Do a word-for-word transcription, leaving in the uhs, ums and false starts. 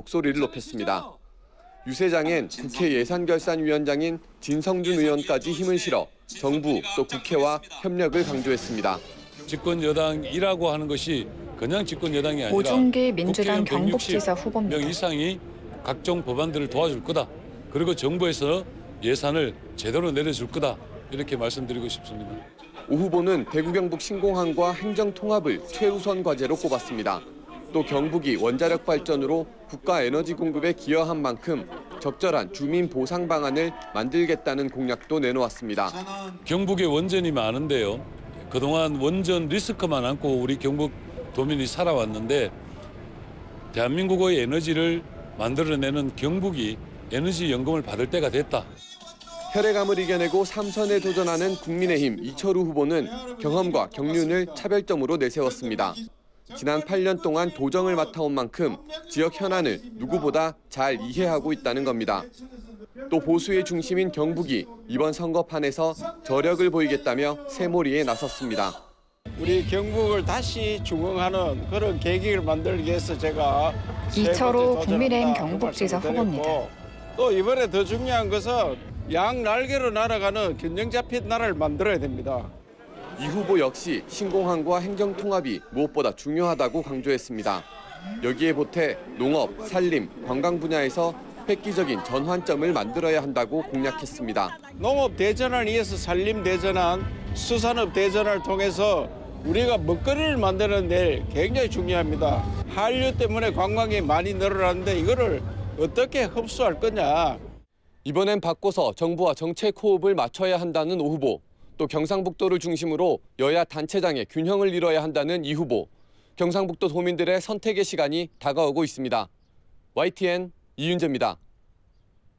목소리를 높였습니다. 유세장엔 국회 예산결산위원장인 진성준 의원까지 힘을 실어 정부 또 국회와 협력을 강조했습니다. 집권 여당이라고 하는 것이 그냥 집권 여당이 아니라 오중기 민주당 경북지사 후보입니다. 명 이상이 각종 법안들을 도와줄 거다. 그리고 정부에서 예산을 제대로 내려줄 거다. 이렇게 말씀드리고 싶습니다. 오 후보는 대구 경북 신공항과 행정 통합을 최우선 과제로 꼽았습니다. 또 경북이 원자력 발전으로 국가 에너지 공급에 기여한 만큼 적절한 주민 보상 방안을 만들겠다는 공약도 내놓았습니다. 경북에 원전이 많은데요. 그동안 원전 리스크만 안고 우리 경북 도민이 살아왔는데 대한민국의 에너지를 만들어내는 경북이 에너지 연금을 받을 때가 됐다. 혈액암을 이겨내고 삼선에 도전하는 국민의힘 이철우 후보는 경험과 경륜을 차별점으로 내세웠습니다. 지난 팔 년 동안 도정을 맡아온 만큼 지역 현안을 누구보다 잘 이해하고 있다는 겁니다. 또 보수의 중심인 경북이 이번 선거판에서 저력을 보이겠다며 새몰이에 나섰습니다. 우리 경북을 다시 중흥하는 그런 계기를 만들기 위해서 제가 이철우 국민의힘 경북지사 후보입니다. 또 이번에 더 중요한 것은 양 날개로 날아가는 균형 잡힌 나라를 만들어야 됩니다. 이 후보 역시 신공항과 행정통합이 무엇보다 중요하다고 강조했습니다. 여기에 보태 농업, 산림, 관광 분야에서 획기적인 전환점을 만들어야 한다고 공약했습니다. 농업 대전환을 위해서 산림 대전환, 수산업 대전환을 통해서 우리가 먹거리를 만드는 데 굉장히 중요합니다. 한류 때문에 관광이 많이 늘어났는데 이거를 어떻게 흡수할 거냐. 이번엔 바꿔서 정부와 정책 호흡을 맞춰야 한다는 오 후보. 또 경상북도를 중심으로 여야 단체장의 균형을 이뤄야 한다는 이 후보. 경상북도 도민들의 선택의 시간이 다가오고 있습니다. 와이티엔 이윤재입니다.